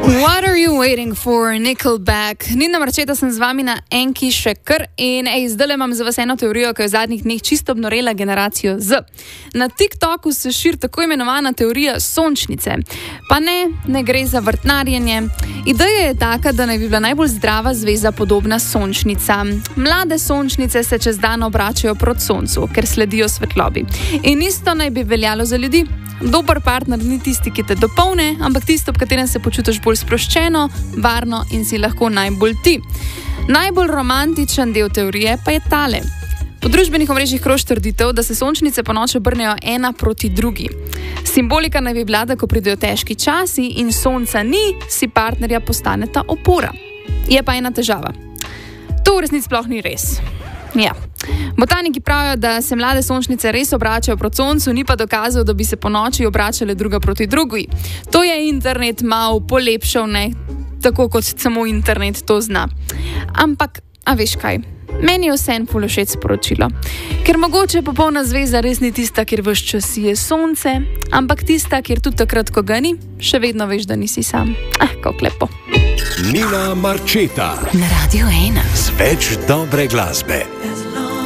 What are you waiting for, Nickelback? Nina Marčeta sem z vami na enki še kar in zdaj imam za vas eno teorijo, ki je v zadnjih dneh čisto obnorela generacijo Z. Na TikToku se širi tako imenovana teorija sončnice. Pa ne gre za vrtnarjenje. Ideja je taka, da naj bi bila najbolj zdrava zveza podobna sončnica. Mlade sončnice se čez dan obračajo proti soncu, ker sledijo svetlobi. In isto naj bi veljalo za ljudi. Dober partner ni tisti, ki te dopolne, ampak tisti, ob katerem se počutiš bolj sproščeno, varno in si lahko najbolj ti. Najbolj romantičen del teorije pa je tale. Po družbenih omrežjih kroži trditev, da se sončnice ponoči obrnejo ena proti drugi. Simbolika naj bi bila, da ko pridejo težki časi in sonca ni, si partnerja postaneta opora. Je pa ena težava. To v resnici sploh ni res. Ja. Botaniki pravijo, da se mlade sončnice res obračajo proti soncu, ni pa dokazal, da bi se po noči obračale druga proti drugi. To je internet mal polepšal, ne tako kot samo internet to zna. Ampak, a veš kaj? Meni je vseeno ful všeč sporočilo. Ker mogoče popolna zveza res ni tista, kjer ves čas je sonce, ampak tista, kjer tudi takrat, ko ga ni, še vedno veš, da nisi sam. Kako lepo. Nina Marčeta na Radio 1 z več dobre glasbe.